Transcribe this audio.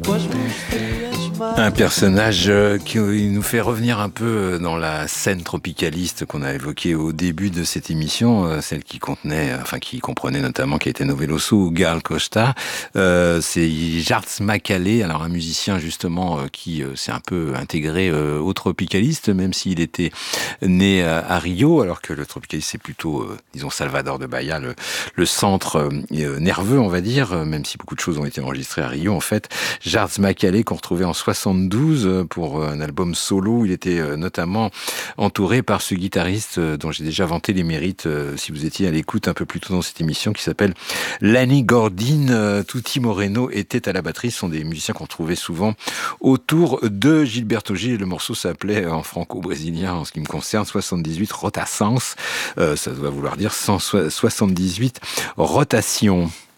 Un personnage qui nous fait revenir un peu dans la scène tropicaliste qu'on a évoquée au début de cette émission, celle qui comprenait notamment Caetano Veloso ou Gal Costa. C'est Jarts Macalé, alors un musicien justement qui s'est un peu intégré au tropicaliste, même s'il était né à Rio, alors que le tropicaliste c'est plutôt, disons, Salvador de Bahia, le centre nerveux, on va dire, même si beaucoup de choses ont été enregistrées à Rio en fait. Jarts Macalé qu'on retrouvait en 72 pour un album solo. Il était notamment entouré par ce guitariste dont j'ai déjà vanté les mérites, si vous étiez à l'écoute un peu plus tôt dans cette émission, qui s'appelle Lenny Gordin. Tutti Moreno était à la batterie. Ce sont des musiciens qu'on trouvait souvent autour de Gilberto Gil. Le morceau s'appelait, en franco-brésilien, en ce qui me concerne, 78 Rotações. Ça doit vouloir dire 178 rotations.